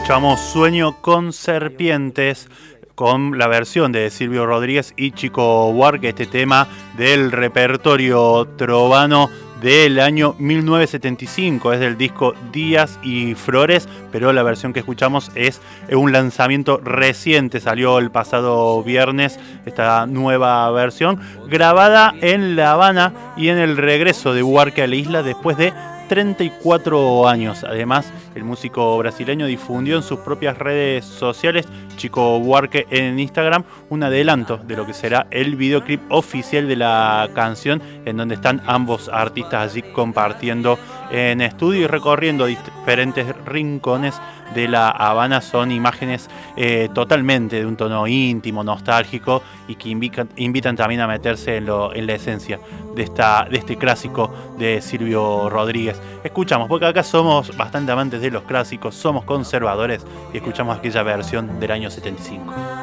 Escuchamos Sueño con Serpientes con la versión de Silvio Rodríguez y Chico Buarque, este tema del repertorio trovano del año 1975, es del disco Días y Flores, pero la versión que escuchamos es un lanzamiento reciente, salió el pasado viernes esta nueva versión, grabada en La Habana y en el regreso de Buarque a la isla después de 34 años. Además, el músico brasileño difundió en sus propias redes sociales, Chico Buarque en Instagram, un adelanto de lo que será el videoclip oficial de la canción, en donde están ambos artistas allí compartiendo en estudio y recorriendo diferentes rincones de La Habana. Son imágenes totalmente de un tono íntimo, nostálgico, y que invitan también a meterse en la esencia de este clásico de Silvio Rodríguez. Escuchamos, porque acá somos bastante amantes de los clásicos, somos conservadores, y escuchamos aquella versión del año 75.